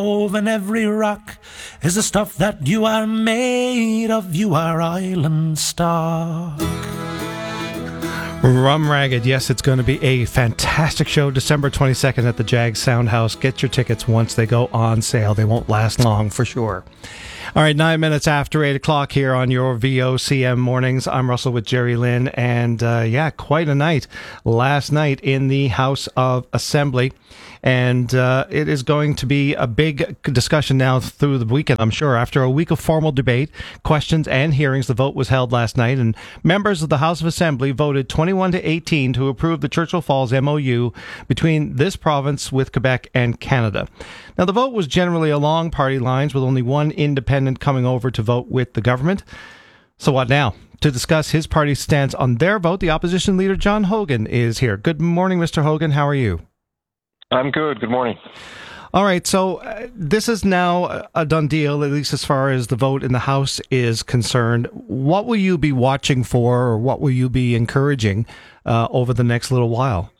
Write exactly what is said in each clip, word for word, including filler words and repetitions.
And every rock is the stuff that you are made of. You are island stock. Rum Ragged, yes, it's going to be a fantastic show December twenty-second at the Jag Soundhouse. Get your tickets once they go on sale. They won't last long for sure. All right, nine minutes after eight o'clock here on your V O C M mornings. I'm Russell with Jerry Lynn, and uh, yeah, quite a night last night in the House of Assembly. And uh, it is going to be a big discussion now through the weekend, I'm sure. After a week of formal debate, questions, and hearings, the vote was held last night, and members of the House of Assembly voted twenty-one to eighteen to approve the Churchill Falls M O U between this province with Quebec and Canada. Now, the vote was generally along party lines, with only one independent coming over to vote with the government. So what now? To discuss his party's stance on their vote, the opposition leader, John Hogan, is here. Good morning, Mister Hogan. How are you? I'm good. Good morning. All right. So uh, this is now a done deal, at least as far as the vote in the House is concerned. What will you be watching for, or what will you be encouraging uh, over the next little while?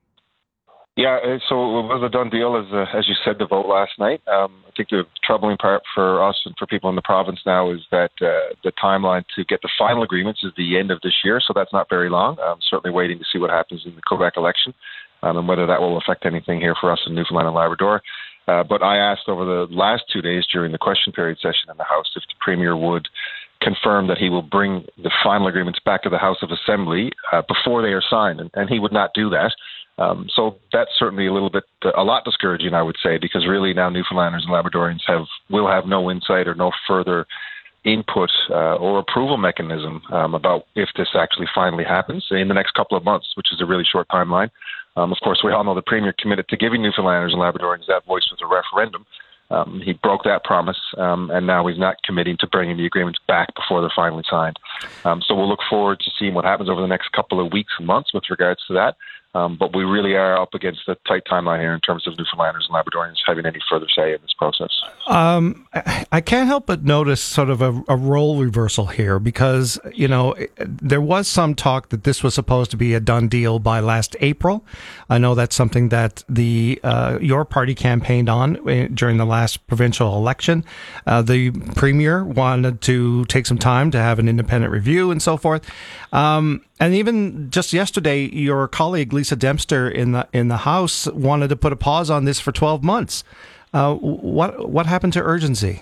Yeah, so it was a done deal, as uh, as you said, the vote last night. Um, I think the troubling part for us and for people in the province now is that uh, the timeline to get the final agreements is the end of this year, so that's not very long. I'm certainly waiting to see what happens in the Quebec election. Um, and whether that will affect anything here for us in Newfoundland and Labrador. Uh, but I asked over the last two days during the question period session in the House if the Premier would confirm that he will bring the final agreements back to the House of Assembly uh, before they are signed, and, and he would not do that. Um, so that's certainly a little bit, a lot discouraging, I would say, because really now Newfoundlanders and Labradorians have will have no insight or no further input uh, or approval mechanism um, about if this actually finally happens in the next couple of months, which is a really short timeline. Um, of course, we all know the Premier committed to giving Newfoundlanders and Labradorians that voice with a referendum. Um, he broke that promise, um, and now he's not committing to bringing the agreements back before they're finally signed. Um, so we'll look forward to seeing what happens over the next couple of weeks and months with regards to that. Um, but we really are up against a tight timeline here in terms of Newfoundlanders and Labradorians having any further say in this process. Um, I can't help but notice sort of a, a role reversal here because, you know, there was some talk that this was supposed to be a done deal by last April. I know that's something that the uh, your party campaigned on during the last provincial election. Uh, the Premier wanted to take some time to have an independent review and so forth. Um, and even just yesterday, your colleague Lisa Dempster in the in the House wanted to put a pause on this for twelve months. Uh, what what happened to urgency?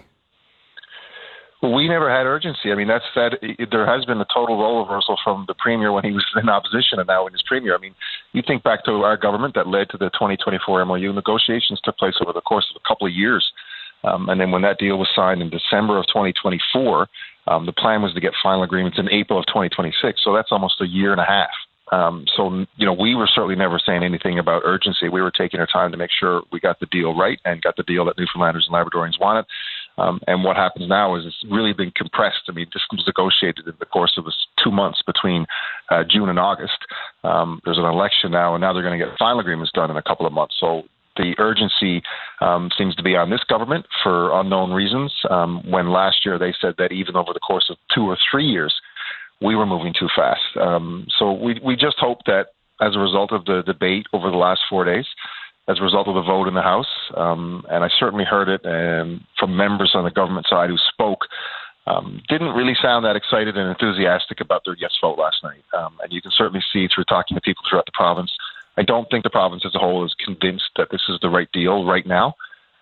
Well, we never had urgency. I mean, that's that. There has been a total role reversal from the Premier when he was in opposition and now when he's Premier. I mean, you think back to our government that led to the twenty twenty-four M O U. Negotiations took place over the course of a couple of years. Um, and then when that deal was signed in December of twenty twenty-four, um, the plan was to get final agreements in April of twenty twenty-six. So that's almost a year and a half. Um, so, you know, we were certainly never saying anything about urgency. We were taking our time to make sure we got the deal right and got the deal that Newfoundlanders and Labradorians wanted. Um, and what happens now is it's really been compressed. I mean, this was negotiated in the course of two months between uh, June and August. Um, there's an election now, and now they're going to get final agreements done in a couple of months. So the urgency um, seems to be on this government for unknown reasons, um, when last year they said that even over the course of two or three years, we were moving too fast. Um, so we we just hope that as a result of the debate over the last four days, as a result of the vote in the House, um, and I certainly heard it um, from members on the government side who spoke, um, didn't really sound that excited and enthusiastic about their yes vote last night. Um, and you can certainly see through talking to people throughout the province, I don't think the province as a whole is convinced that this is the right deal right now.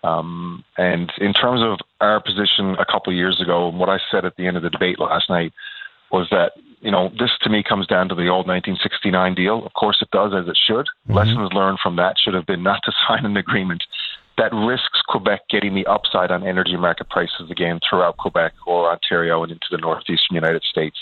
Um, and in terms of our position a couple of years ago, and what I said at the end of the debate last night, was that, you know, this to me comes down to the old nineteen sixty-nine deal. Of course it does, as it should. Mm-hmm. Lessons learned from that should have been not to sign an agreement that risks Quebec getting the upside on energy market prices again throughout Quebec or Ontario and into the northeastern United States.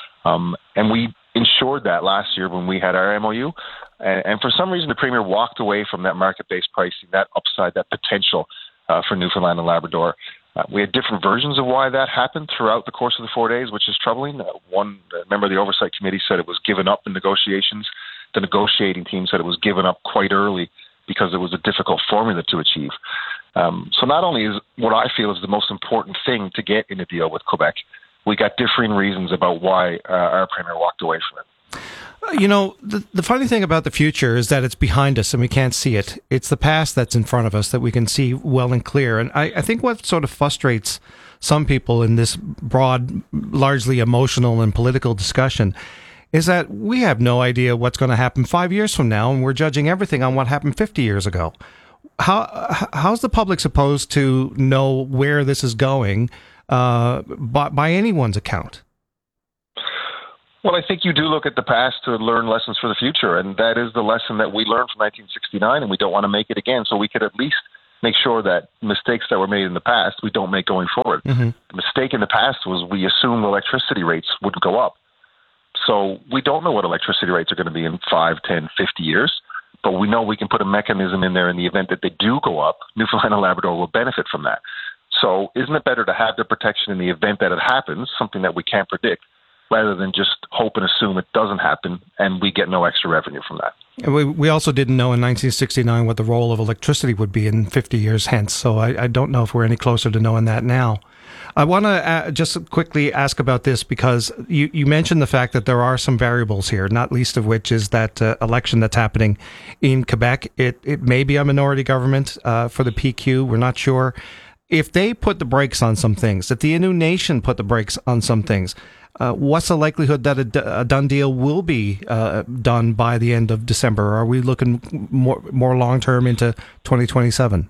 Um, and we ensured that last year when we had our M O U. And, and for some reason, the Premier walked away from that market-based pricing, that upside, that potential uh, for Newfoundland and Labrador. Uh, we had different versions of why that happened throughout the course of the four days, which is troubling. Uh, one uh, member of the Oversight Committee said it was given up in negotiations. The negotiating team said it was given up quite early because it was a difficult formula to achieve. Um, so not only is what I feel is the most important thing to get in a deal with Quebec, we got differing reasons about why uh, our Premier walked away from it. You know, the, the funny thing about the future is that it's behind us and we can't see it. It's the past that's in front of us that we can see well and clear. And I, I think what sort of frustrates some people in this broad, largely emotional and political discussion is that we have no idea what's going to happen five years from now, and we're judging everything on what happened fifty years ago. How how's the public supposed to know where this is going uh, by, by anyone's account? Well, I think you do look at the past to learn lessons for the future, and that is the lesson that we learned from nineteen sixty-nine, and we don't want to make it again. So we could at least make sure that mistakes that were made in the past we don't make going forward. Mm-hmm. The mistake in the past was we assumed electricity rates wouldn't go up. So we don't know what electricity rates are going to be in five, ten, fifty years, but we know we can put a mechanism in there in the event that they do go up. Newfoundland and Labrador will benefit from that. So isn't it better to have the protection in the event that it happens, something that we can't predict, rather than just hope and assume it doesn't happen and we get no extra revenue from that? And we we also didn't know in nineteen sixty-nine what the role of electricity would be in fifty years hence, so I, I don't know if we're any closer to knowing that now. I want to uh, just quickly ask about this because you, you mentioned the fact that there are some variables here, not least of which is that uh, election that's happening in Quebec. It, it may be a minority government uh, for the P Q. We're not sure. If they put the brakes on some things, if the Innu Nation put the brakes on some things, uh, what's the likelihood that a, d- a done deal will be uh, done by the end of December? Are we looking more, more long-term into twenty twenty-seven?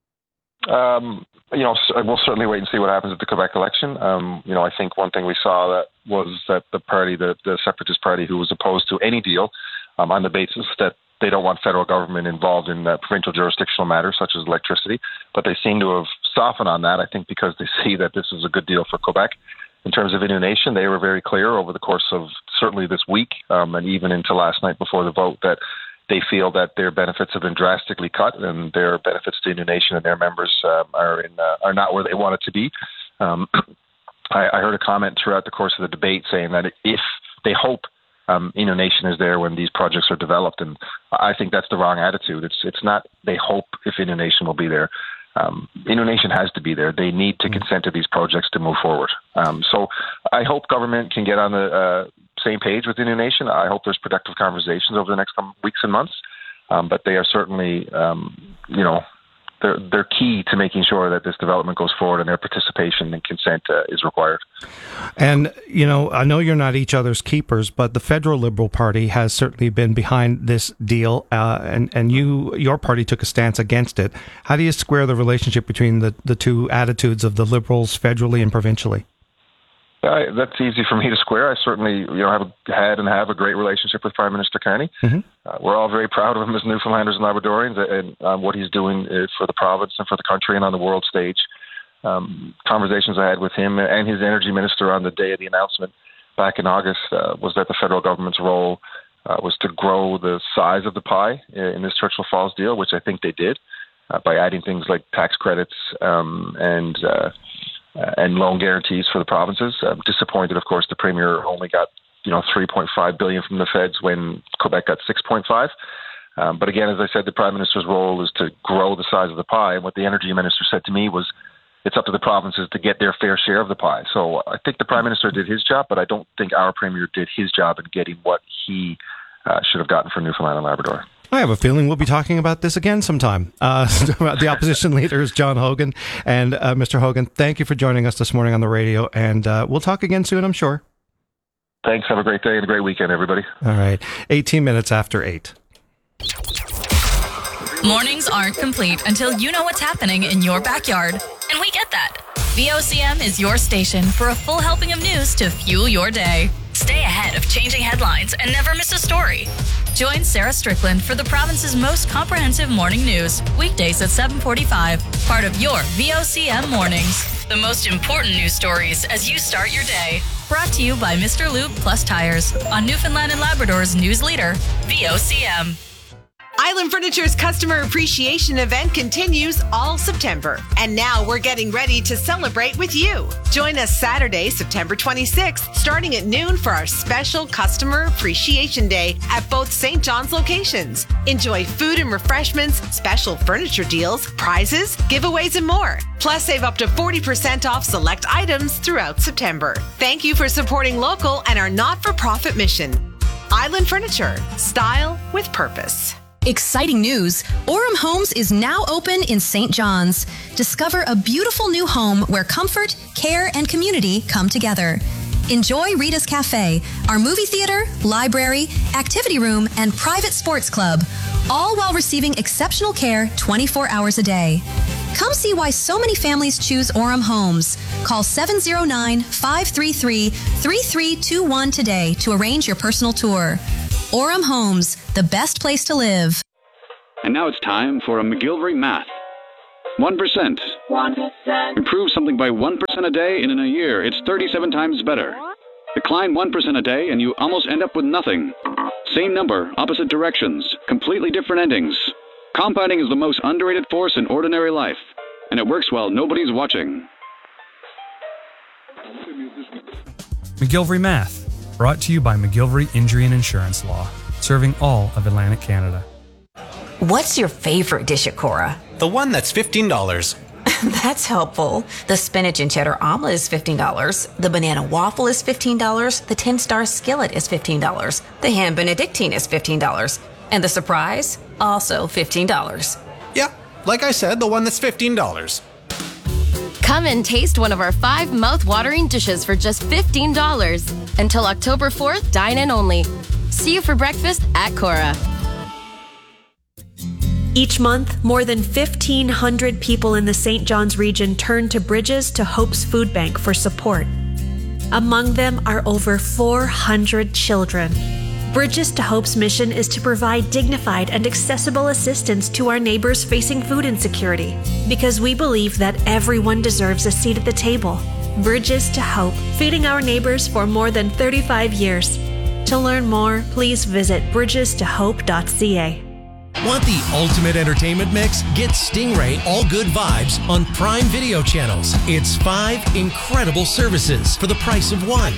Um, you know, we'll certainly wait and see what happens at the Quebec election. Um, you know, I think one thing we saw that was that the party, the, the Separatist Party, who was opposed to any deal um, on the basis that they don't want federal government involved in uh, provincial jurisdictional matters such as electricity, but they seem to have softened on that, I think, because they see that this is a good deal for Quebec. In terms of Innu Nation, they were very clear over the course of certainly this week um, and even into last night before the vote that they feel that their benefits have been drastically cut and their benefits to Innu Nation and their members um, are in, uh, are not where they want it to be. Um, I, I heard a comment throughout the course of the debate saying that if they hope um, Innu Nation is there when these projects are developed, and I think that's the wrong attitude. It's it's not they hope if Innu Nation will be there. Um, Innu Nation has to be there. They need to consent to these projects to move forward. Um, so I hope government can get on the uh, same page with Innu Nation. I hope there's productive conversations over the next weeks and months. Um, but they are certainly, um, you know, they're they're key to making sure that this development goes forward and their participation and consent uh, is required. And, you know, I know you're not each other's keepers, but the Federal Liberal Party has certainly been behind this deal, uh, and, and you, your party took a stance against it. How do you square the relationship between the, the two attitudes of the Liberals federally and provincially? Uh, that's easy for me to square. I certainly, you know, have a, had and have a great relationship with Prime Minister Carney. Mm-hmm. Uh, we're all very proud of him as Newfoundlanders and Labradorians and um, what he's doing uh, for the province and for the country and on the world stage. Um, conversations I had with him and his energy minister on the day of the announcement back in August uh, was that the federal government's role uh, was to grow the size of the pie in this Churchill Falls deal, which I think they did uh, by adding things like tax credits um, and uh, Uh, and loan guarantees for the provinces. I'm disappointed, of course, the Premier only got, you know, three point five billion dollars from the feds when Quebec got six point five. Um, but again, as I said, the Prime Minister's role is to grow the size of the pie. And what the Energy Minister said to me was it's up to the provinces to get their fair share of the pie. So I think the Prime Minister did his job, but I don't think our Premier did his job in getting what he uh, should have gotten for Newfoundland and Labrador. I have a feeling we'll be talking about this again sometime. Uh, the opposition leader is John Hogan. And uh, Mister Hogan, thank you for joining us this morning on the radio. And uh, we'll talk again soon, I'm sure. Thanks. Have a great day and a great weekend, everybody. All right. eighteen minutes after eight. Mornings aren't complete until you know what's happening in your backyard. And we get that. V O C M is your station for a full helping of news to fuel your day. Stay ahead of changing headlines and never miss a story. Join Sarah Strickland for the province's most comprehensive morning news, weekdays at seven forty-five, part of your V O C M Mornings. The most important news stories as you start your day. Brought to you by Mister Lube Plus Tires on Newfoundland and Labrador's news leader, V O C M. Island Furniture's customer appreciation event continues all September. And now we're getting ready to celebrate with you. Join us Saturday, September twenty-sixth, starting at noon for our special Customer Appreciation Day at both Saint John's locations. Enjoy food and refreshments, special furniture deals, prizes, giveaways, and more. Plus, save up to forty percent off select items throughout September. Thank you for supporting local and our not-for-profit mission. Island Furniture. Style with purpose. Exciting news! Orem Homes is now open in Saint John's. Discover a beautiful new home where comfort, care, and community come together. Enjoy Rita's Cafe, our movie theater, library, activity room, and private sports club, all while receiving exceptional care twenty-four hours a day. Come see why so many families choose Orem Homes. Call seven oh nine, five three three, three three two one today to arrange your personal tour. Orem Homes, the best place to live. And now it's time for a McGilvery Math. one percent. one percent. Improve something by one percent a day, and in a year, it's thirty-seven times better. Decline one percent a day, and you almost end up with nothing. Same number, opposite directions, completely different endings. Compounding is the most underrated force in ordinary life, and it works while nobody's watching. McGilvery Math, brought to you by McGilvery Injury and Insurance Law, serving all of Atlantic Canada. What's your favorite dish at Cora? The one that's fifteen dollars. That's helpful. The spinach and cheddar omelet is fifteen dollars. The banana waffle is fifteen dollars. The ten-star skillet is fifteen dollars. The ham benedictine is fifteen dollars. And the surprise, also fifteen dollars. Yeah, like I said, the one that's fifteen dollars. Come and taste one of our five mouth-watering dishes for just fifteen dollars. Until October fourth, dine in only. See you for breakfast at Cora. Each month, more than fifteen hundred people in the Saint John's region turn to Bridges to Hope's Food Bank for support. Among them are over four hundred children. Bridges to Hope's mission is to provide dignified and accessible assistance to our neighbors facing food insecurity, because we believe that everyone deserves a seat at the table. Bridges to Hope, feeding our neighbors for more than thirty-five years. To learn more, please visit bridges to hope dot c a. Want the ultimate entertainment mix? Get Stingray All Good Vibes on Prime Video channels. It's five incredible services for the price of one.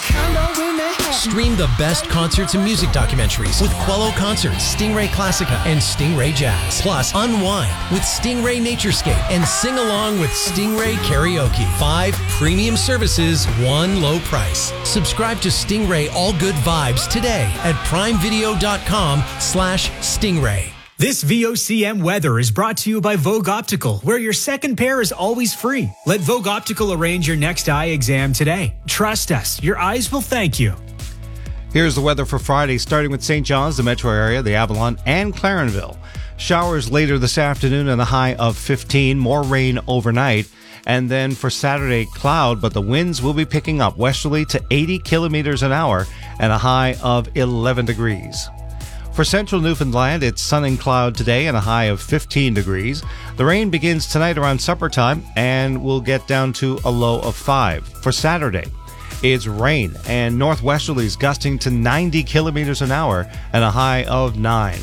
Stream the best concerts and music documentaries with Quello Concerts, Stingray Classica, and Stingray Jazz. Plus, unwind with Stingray Naturescape and sing along with Stingray Karaoke. Five premium services, one low price. Subscribe to Stingray All Good Vibes today at primevideo.com slash Stingray. This V O C M weather is brought to you by Vogue Optical, where your second pair is always free. Let Vogue Optical arrange your next eye exam today. Trust us, your eyes will thank you. Here's the weather for Friday, starting with Saint John's, the metro area, the Avalon, and Clarenville. Showers later this afternoon and a high of fifteen. More rain overnight. And then for Saturday, cloud, but the winds will be picking up westerly to eighty kilometers an hour and a high of eleven degrees. For central Newfoundland, it's sun and cloud today and a high of fifteen degrees. The rain begins tonight around supper time and will get down to a low of five. For Saturday, it's rain and northwesterlies gusting to ninety kilometers an hour and a high of nine.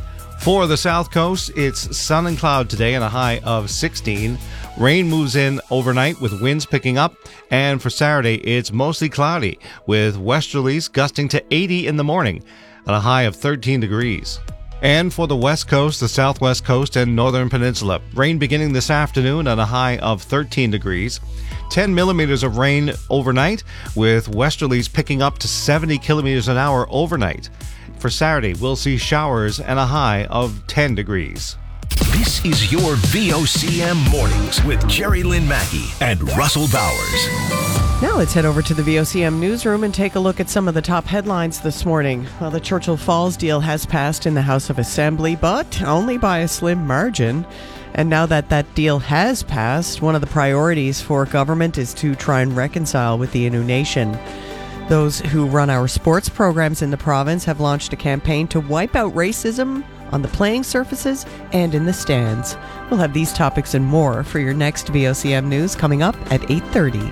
For the south coast, it's sun and cloud today and a high of sixteen. Rain moves in overnight with winds picking up. And for Saturday, it's mostly cloudy with westerlies gusting to eighty in the morning at a high of thirteen degrees. And for the west coast, the southwest coast, and northern peninsula, rain beginning this afternoon at a high of thirteen degrees. ten millimeters of rain overnight with westerlies picking up to seventy kilometers an hour overnight. For Saturday, we'll see showers and a high of ten degrees. This is your V O C M Mornings with Jerry Lynn Mackey and Russell Bowers. Now let's head over to the V O C M newsroom and take a look at some of the top headlines this morning. Well, the Churchill Falls deal has passed in the House of Assembly, but only by a slim margin. And now that that deal has passed, one of the priorities for government is to try and reconcile with the Innu Nation. Those who run our sports programs in the province have launched a campaign to wipe out racism on the playing surfaces and in the stands. We'll have these topics and more for your next V O C M News coming up at eight thirty.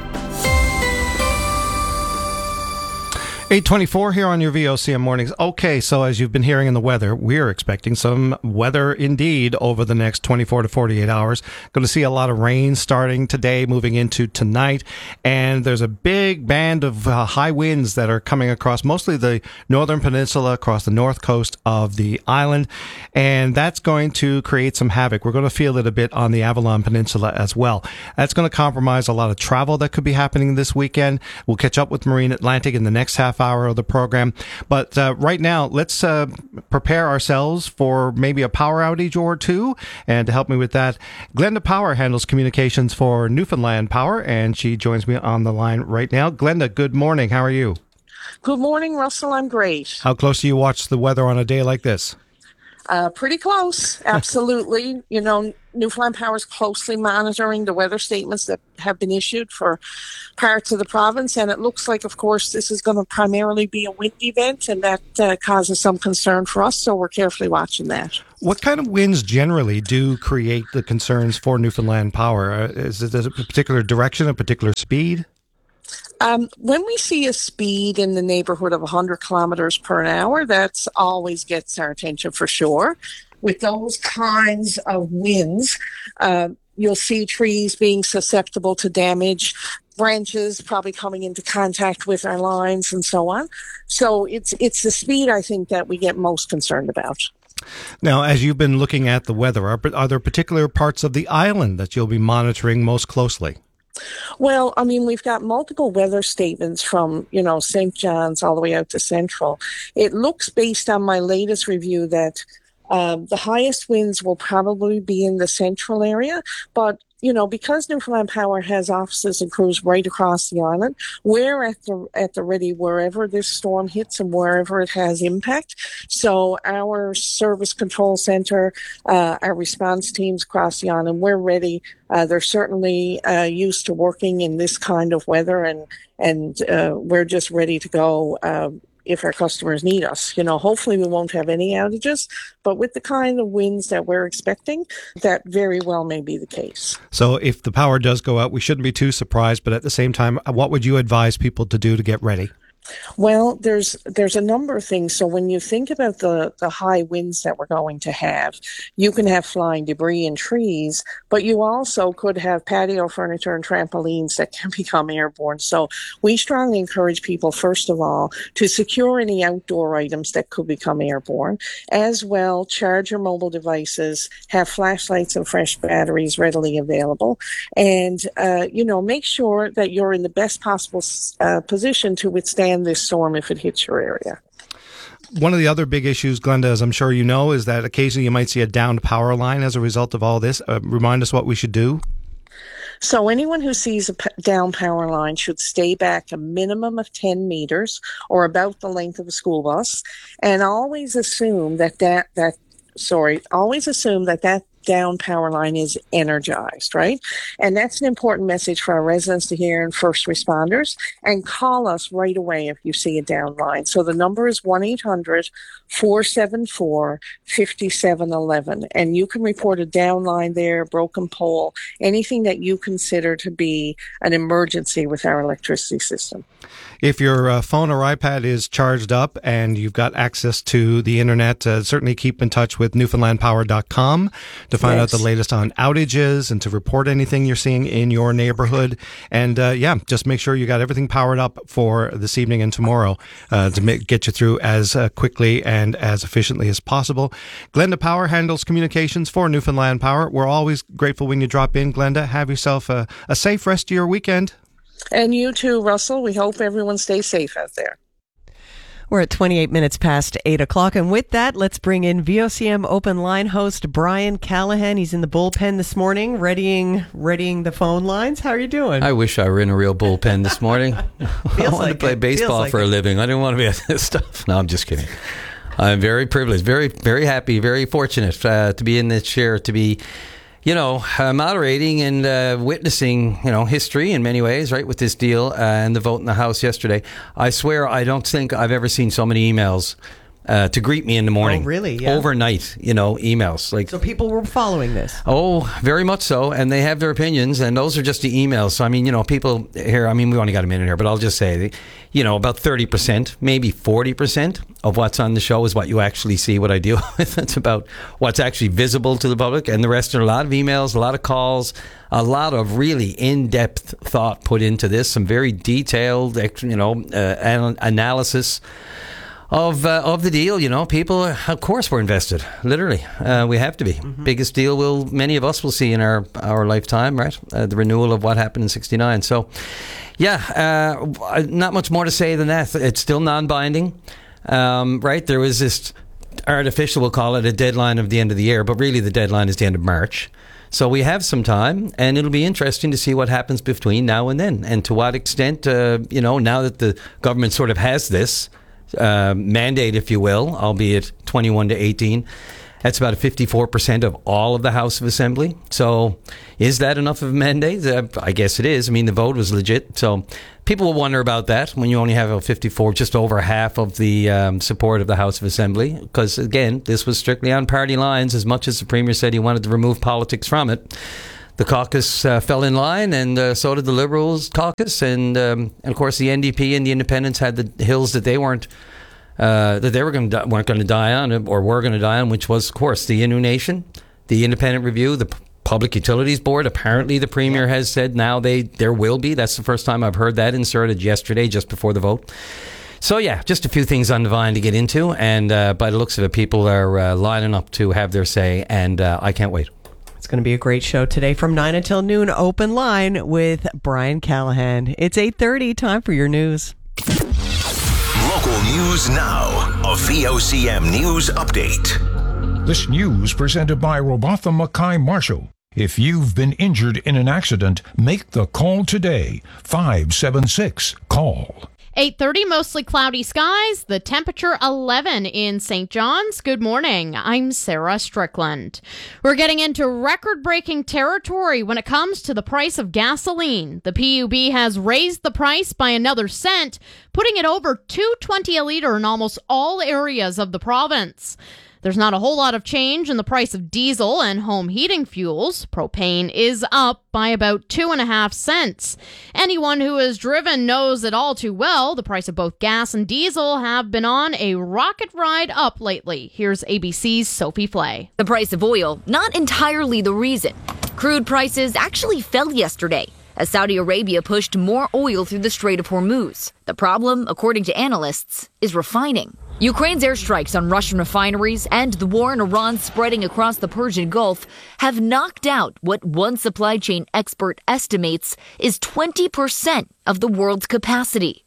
eight twenty-four here on your V O C M Mornings. Okay, so as you've been hearing in the weather, we're expecting some weather indeed over the next twenty-four to forty-eight hours. Going to see a lot of rain starting today, moving into tonight. And there's a big band of uh, high winds that are coming across mostly the northern peninsula, across the north coast of the island. And that's going to create some havoc. We're going to feel it a bit on the Avalon Peninsula as well. That's going to compromise a lot of travel that could be happening this weekend. We'll catch up with Marine Atlantic in the next half half hour of the program. But uh, right now, let's uh, prepare ourselves for maybe a power outage or two. And to help me with that, Glenda Power handles communications for Newfoundland Power, and she joins me on the line right now. Glenda, good morning. How are you? Good morning, Russell. I'm great. How close do you watch the weather on a day like this? Uh, pretty close, absolutely. You know, Newfoundland Power is closely monitoring the weather statements that have been issued for parts of the province, and it looks like, of course, this is going to primarily be a wind event, and that uh, causes some concern for us, so we're carefully watching that. What kind of winds generally do create the concerns for Newfoundland Power? Uh, is it a particular direction, a particular speed? Um, when we see a speed in the neighborhood of one hundred kilometers per hour, that's always gets our attention for sure. With those kinds of winds, uh, you'll see trees being susceptible to damage, branches probably coming into contact with our lines and so on. So it's it's the speed, I think, that we get most concerned about. Now, as you've been looking at the weather, are, are there particular parts of the island that you'll be monitoring most closely? Well, I mean, we've got multiple weather statements from, you know, Saint John's all the way out to Central. It looks, based on my latest review, that um, the highest winds will probably be in the central area, but you know, because Newfoundland Power has offices and crews right across the island, we're at the at the ready wherever this storm hits and wherever it has impact. So our service control center, uh, our response teams across the island, we're ready. Uh, they're certainly uh, used to working in this kind of weather, and and uh, we're just ready to go. Uh, if our customers need us. You know, hopefully we won't have any outages, but with the kind of winds that we're expecting, that very well may be the case. So if the power does go out, we shouldn't be too surprised, but at the same time, what would you advise people to do to get ready? Well, there's there's a number of things. So when you think about the, the high winds that we're going to have, you can have flying debris and trees, but you also could have patio furniture and trampolines that can become airborne. So we strongly encourage people, first of all, to secure any outdoor items that could become airborne. As well, charge your mobile devices, have flashlights and fresh batteries readily available, and, uh, you know, make sure that you're in the best possible uh, position to withstand this storm if it hits your area. One of the other big issues, Glenda, as I'm sure you know, is that occasionally you might see a downed power line as a result of all this. Uh, remind us what we should do. So anyone who sees a p- down power line should stay back a minimum of ten meters, or about the length of a school bus, and always assume that that, that sorry, always assume that that down power line is energized, right? And that's an important message for our residents to hear and first responders. And call us right away if you see a down line. So the number is one eight hundred four seven four five seven one one. And you can report a down line there, broken pole, anything that you consider to be an emergency with our electricity system. If your uh, phone or iPad is charged up and you've got access to the internet, uh, certainly keep in touch with newfoundland power dot com to find yes. out the latest on outages and to report anything you're seeing in your neighborhood. And uh, yeah, just make sure you got everything powered up for this evening and tomorrow uh, to make, get you through as uh, quickly and as efficiently as possible. Glenda Power handles communications for Newfoundland Power. We're always grateful when you drop in, Glenda. Have yourself a, a safe rest of your weekend. And you too, Russell. We hope everyone stays safe out there. We're at twenty-eight minutes past eight o'clock. And with that, let's bring in V O C M Open Line host Brian Callahan. He's in the bullpen this morning, readying readying the phone lines. How are you doing? I wish I were in a real bullpen this morning. I wanted like to play it. baseball like for it. a living. I didn't want to be at this stuff. No, I'm just kidding. I'm very privileged, very, very happy, very fortunate uh, to be in this chair, to be you know, uh, moderating and uh, witnessing, you know, history in many ways, right, with this deal uh, and the vote in the House yesterday. I swear I don't think I've ever seen so many emails uh, to greet me in the morning. Oh, really? Yeah. Overnight, you know, emails. Like, so people were following this? Oh, very much so. And they have their opinions, and those are just the emails. So, I mean, you know, people here, I mean, we only got a minute here, but I'll just say, you know, about thirty percent, maybe forty percent of what's on the show is what you actually see, what I deal with. It's about what's actually visible to the public. And the rest are a lot of emails, a lot of calls, a lot of really in-depth thought put into this, some very detailed, you know, uh, analysis of uh, of the deal. You know, people, of course, were invested. Literally, uh, we have to be. Mm-hmm. Biggest deal will many of us will see in our our lifetime, right? Uh, the renewal of what happened in sixty-nine. So, yeah, uh, not much more to say than that. It's still non-binding, um, right? There was this artificial, we'll call it, a deadline of the end of the year, but really the deadline is the end of March. So we have some time, and it'll be interesting to see what happens between now and then, and to what extent, uh, you know, now that the government sort of has this uh, mandate, if you will, albeit twenty-one to eighteen, that's about fifty-four percent of all of the House of Assembly. So is that enough of a mandate? Uh, I guess it is. I mean, the vote was legit. So people will wonder about that when you only have a fifty-four, just over half of the um, support of the House of Assembly. Because, again, this was strictly on party lines. As much as the Premier said he wanted to remove politics from it, the caucus uh, fell in line, and uh, so did the Liberals caucus. And, um, and, of course, the N D P and the Independents had the hills that they weren't Uh, that they were going to weren't going to die on, or were going to die on, which was, of course, the Innu Nation, the Independent Review, the Public Utilities Board. Apparently, the Premier has said now they there will be. That's the first time I've heard that inserted yesterday, just before the vote. So, yeah, just a few things on the vine to get into, and uh, by the looks of it, people are uh, lining up to have their say, and uh, I can't wait. It's going to be a great show today from nine until noon, open line with Brian Callahan. It's eight thirty, time for your news. Local news now. A V O C M News Update. This news presented by Robatha Mackay Marshall. If you've been injured in an accident, make the call today. five seven six, call. eight thirty, mostly cloudy skies. The temperature eleven in Saint John's. Good morning. I'm Sarah Strickland. We're getting into record-breaking territory when it comes to the price of gasoline. The P U B has raised the price by another cent, putting it over two dollars and twenty cents a liter in almost all areas of the province. There's not a whole lot of change in the price of diesel and home heating fuels. Propane is up by about two and a half cents. Anyone who has driven knows it all too well. The price of both gas and diesel have been on a rocket ride up lately. Here's A B C's Sophie Flay. The price of oil, not entirely the reason. Crude prices actually fell yesterday as Saudi Arabia pushed more oil through the Strait of Hormuz. The problem, according to analysts, is refining. Ukraine's airstrikes on Russian refineries and the war in Iran spreading across the Persian Gulf have knocked out what one supply chain expert estimates is twenty percent of the world's capacity.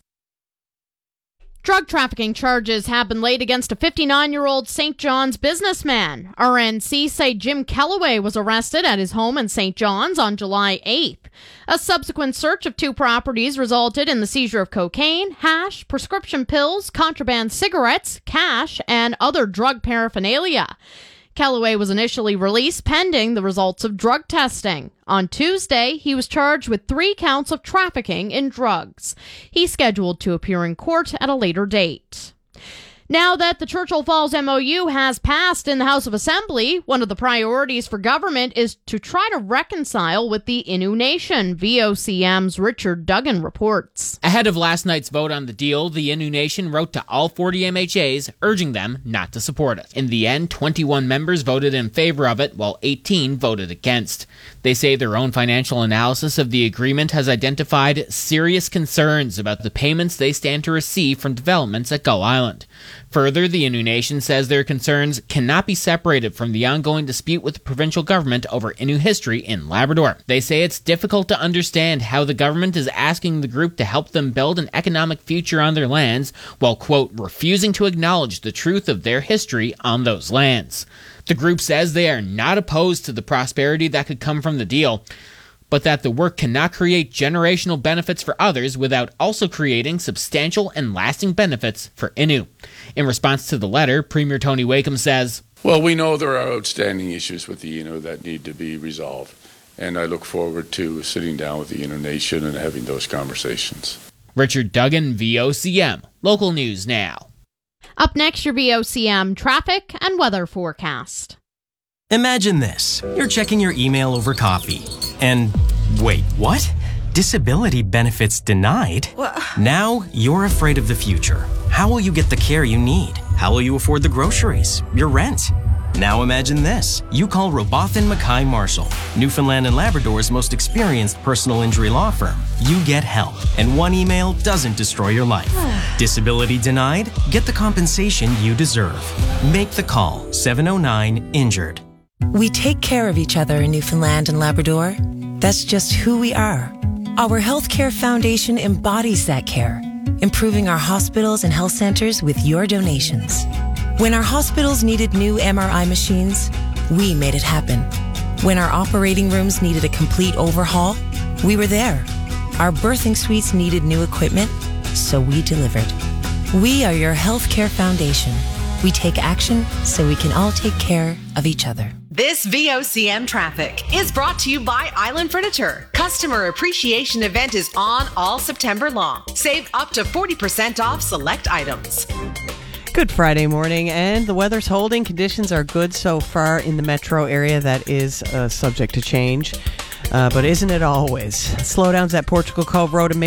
Drug trafficking charges have been laid against a fifty-nine-year-old Saint John's businessman. R N C say Jim Kellaway was arrested at his home in Saint John's on July eighth. A subsequent search of two properties resulted in the seizure of cocaine, hash, prescription pills, contraband cigarettes, cash, and other drug paraphernalia. Kellaway was initially released pending the results of drug testing. On Tuesday, he was charged with three counts of trafficking in drugs. He's scheduled to appear in court at a later date. Now that the Churchill Falls M O U has passed in the House of Assembly, one of the priorities for government is to try to reconcile with the Innu Nation. V O C M's Richard Duggan reports. Ahead of last night's vote on the deal, the Innu Nation wrote to all forty M H As, urging them not to support it. In the end, twenty-one members voted in favor of it, while eighteen voted against. They say their own financial analysis of the agreement has identified serious concerns about the payments they stand to receive from developments at Gull Island. Further, the Innu Nation says their concerns cannot be separated from the ongoing dispute with the provincial government over Innu history in Labrador. They say it's difficult to understand how the government is asking the group to help them build an economic future on their lands while, quote, refusing to acknowledge the truth of their history on those lands. The group says they are not opposed to the prosperity that could come from the deal, but that the work cannot create generational benefits for others without also creating substantial and lasting benefits for Innu. In response to the letter, Premier Tony Wakeham says, well, we know there are outstanding issues with the Innu that need to be resolved, and I look forward to sitting down with the Innu Nation and having those conversations. Richard Duggan, V O C M. Local News Now. Up next, your V O C M traffic and weather forecast. Imagine this. You're checking your email over coffee. And wait, what? Disability benefits denied? What? Now you're afraid of the future. How will you get the care you need? How will you afford the groceries, your rent? Now imagine this. You call Robotham Mackay Marshall, Newfoundland and Labrador's most experienced personal injury law firm. You get help, and one email doesn't destroy your life. Disability denied? Get the compensation you deserve. Make the call, seven oh nine, injured. We take care of each other in Newfoundland and Labrador. That's just who we are. Our Healthcare Foundation embodies that care, improving our hospitals and health centers with your donations. When our hospitals needed new M R I machines, we made it happen. When our operating rooms needed a complete overhaul, we were there. Our birthing suites needed new equipment, so we delivered. We are your Healthcare Foundation. We take action so we can all take care of each other. This V O C M traffic is brought to you by Island Furniture. Customer Appreciation Event is on all September long. Save up to forty percent off select items. Good Friday morning, and the weather's holding. Conditions are good so far in the metro area. That is uh, subject to change, uh, but isn't it always? Slowdowns at Portugal Cove Road and